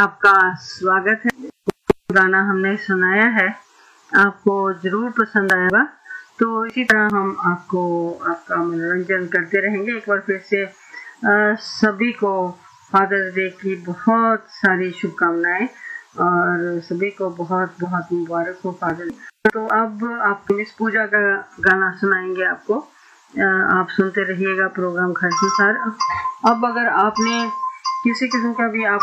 आपका स्वागत है। गाना हमने सुनाया है, आपको जरूर पसंद आएगा। तो इसी तरह हम आपका मनोरंजन करते रहेंगे। एक बार फिर से सभी को फादर्स डे की बहुत सारी शुभकामनाएं और सभी को बहुत बहुत मुबारक हो फादर्स डे। तो अब आपको मिस पूजा का गाना सुनाएंगे आपको। आप सुनते रहिएगा प्रोग्राम घर संसार। अब अगर आपने किसी किस्म का भी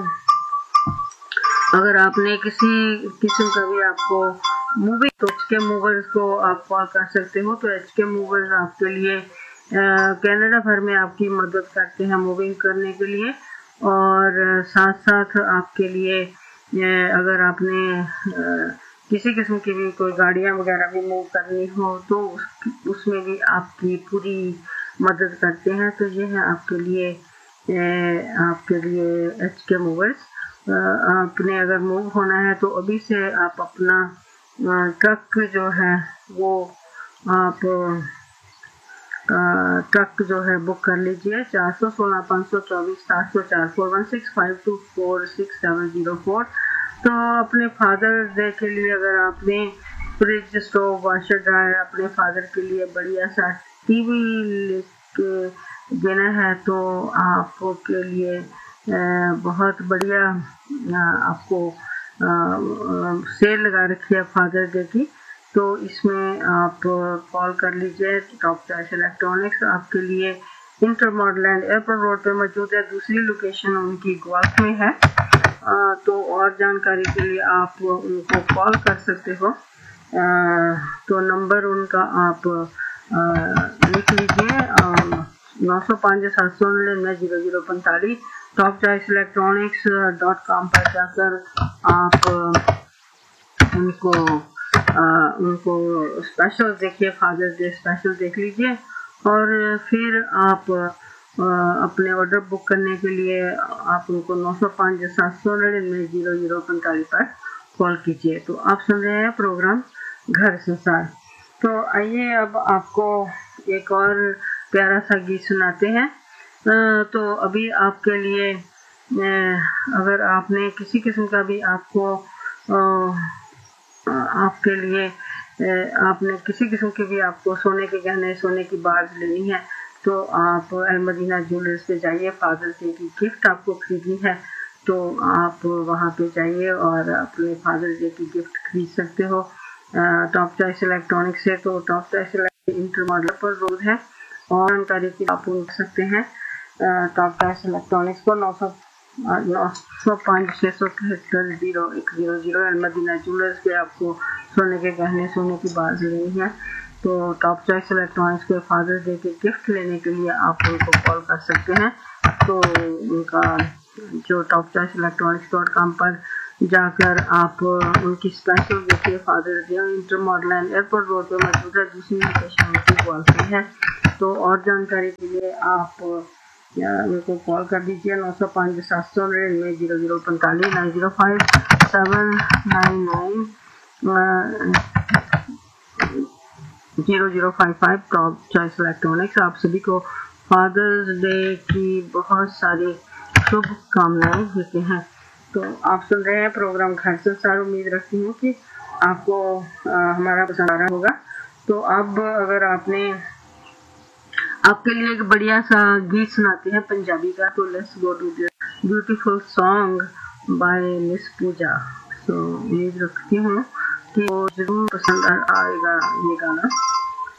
आपको मूवी, तो HK मूवर्स को आप कॉल कर सकते हो। तो HK मूवर्स आपके लिए कनाडा भर में आपकी मदद करते हैं मूविंग करने के लिए, और साथ साथ आपके लिए अगर आपने किसी किस्म की भी कोई गाड़ियां वगैरह भी मूव करनी हो तो उसमें भी आपकी पूरी मदद करते हैं। तो ये है आपके लिए HK मूवर्स। आपने अगर मूव होना है तो अभी से आप अपना ट्रक जो है वो आप ट्रक जो है बुक कर लीजिए। 416 524 704 4165246704। तो अपने फादर्स डे के लिए अगर आपने फ्रिज, स्टोव, वाशर, ड्रायर अपने फादर के लिए बढ़िया सा टीवी देना है तो आपके लिए बहुत बढ़िया आपको सेल लगा रखी है फादर्स डे की। तो इसमें आप कॉल कर लीजिए। टॉप चॉइस इलेक्ट्रॉनिक्स आपके लिए इंटर मॉडलैंड एयरपोर्ट रोड पे मौजूद है। दूसरी लोकेशन उनकी ग्वाल्फ में है। तो और जानकारी के लिए आप उनको कॉल कर सकते हो। तो नंबर उनका आप लिख लीजिए 905 799 0045। टॉप चॉइस इलेक्ट्रॉनिक्स.com पर जाकर आप उनको स्पेशल देखिए, फादर्स डे स्पेशल देख लीजिए, और फिर आप अपने ऑर्डर बुक करने के लिए आप उनको 905 799 0045 पर कॉल कीजिए। तो आप सुन रहे हैं प्रोग्राम घर संसार। तो आइए अब आपको एक और प्यारा सा गीत सुनाते हैं। तो अभी आपके लिए अगर आपने किसी किस्म का भी आपने किसी किस्म की भी आपको सोने के गहने, सोने की बार्स लेनी है तो आप अलमदीना ज्वेलर्स पे जाइए। फादर्स डे की गिफ्ट आपको खरीदनी है तो आप वहाँ पे जाइए और अपने फादर्स डे की गिफ्ट खरीद सकते हो टॉप चॉइस इलेक्ट्रॉनिक्स से। तो टॉप चॉइस इंटर मॉडल पर रोड है, और जानकारी की आप पूछ सकते हैं टॉप चॉइस इलेक्ट्रॉनिक्स को 905 673 0100। अलमदीना ज्वेलर्स पे आपको सोने के गहने, सोने की बार्स लेनी है तो टॉप चॉइस इलेक्ट्रॉनिक्स के फादर्स डे के गिफ्ट लेने के लिए आप उनको कॉल कर सकते हैं। तो उनका जो टॉप चॉइस इलेक्ट्रॉनिक्स.com पर जाकर आप उनकी स्पेशल देखिए fathers day. Inter मॉडलैंड airport road पर मौजूद है। दूसरी लोकेशन उनकी ग्वाल्फ में है। तो और जानकारी के लिए आप उनको कॉल कर दीजिए 905 799 0045 905 799 0055। टॉप चॉइस इलेक्ट्रॉनिक्स आप सभी को फादर्स डे की बहुत सारी शुभकामनाएं देते हैं। तो आप सुन रहे हैं प्रोग्राम घर संसार। उम्मीद रखती हूँ कि आपको हमारा पसंद आ रहा होगा। तो अब अगर आपके लिए एक बढ़िया सा गीत सुनाते हैं पंजाबी का, तो let's go to the beautiful song by miss पूजा। तो उम्मीद रखती हूँ कि जरूर पसंद आएगा ये गाना।